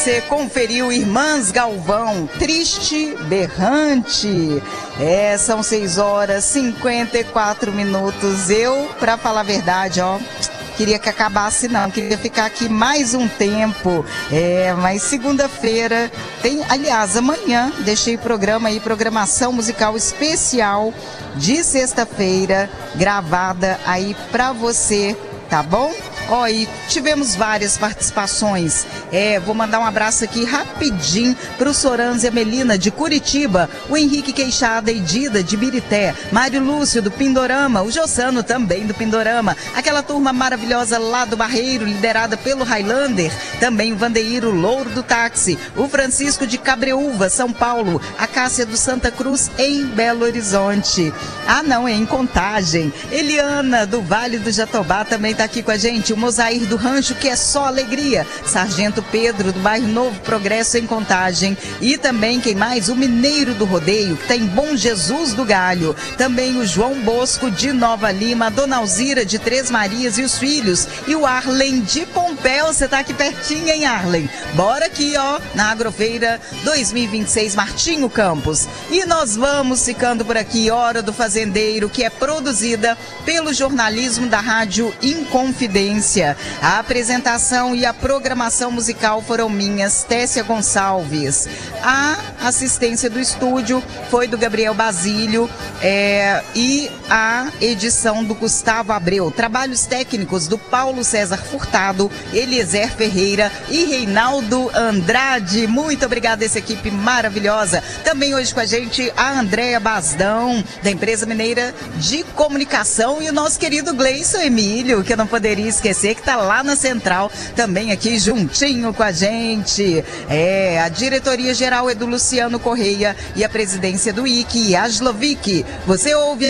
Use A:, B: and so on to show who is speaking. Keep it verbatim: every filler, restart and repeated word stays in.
A: Você conferiu Irmãs Galvão, Triste Berrante. É, são seis horas e cinquenta e quatro minutos. Eu, pra falar a verdade, ó, queria que acabasse não, queria ficar aqui mais um tempo. É, mas segunda-feira tem, aliás, amanhã deixei programa aí, programação musical especial de sexta-feira, gravada aí pra você, tá bom? Ó, e tivemos várias participações. É, vou mandar um abraço aqui rapidinho pro Soranza e a Melina de Curitiba, o Henrique Queixada e Dida de Birité, Mário Lúcio do Pindorama, o Jossano também do Pindorama, aquela turma maravilhosa lá do Barreiro, liderada pelo Highlander, também o Vandeiro Louro do Táxi, o Francisco de Cabreúva, São Paulo, a Cássia do Santa Cruz em Belo Horizonte. Ah, não, é em Contagem. Eliana do Vale do Jatobá também tá aqui com a gente. O Mosair do Rancho, que é só alegria. Sargento Pedro do bairro Novo Progresso em Contagem. E também, quem mais? O Mineiro do Rodeio, que tá em Bom Jesus do Galho. Também o João Bosco de Nova Lima, a Dona Alzira de Três Marias e os filhos. E o Arlen de Pompéu, você tá aqui pertinho, hein, Arlen? Bora aqui, ó, na Agrofeira dois mil e vinte e seis, Martinho Campos. E nós vamos ficando por aqui, Hora do Fazendeiro, que é produzida pelo jornalismo da Rádio Inconfidência. A apresentação e a programação musical foram minhas, Tessia Gonçalves. A assistência do estúdio foi do Gabriel Basílio é, e a edição do Gustavo Abreu. Trabalhos técnicos do Paulo César Furtado, Eliezer Ferreira e Reinaldo Andrade. Muito obrigada a essa equipe maravilhosa. Também hoje com a gente a Andréa Basdão, da Empresa Mineira de Comunicação, e o nosso querido Gleison Emílio, que eu não poderia esquecer, que está lá na Central, também aqui juntinho com a gente. É, a diretoria geral é do Luciano Correia e a presidência do I C, Yaslovic. Você ouve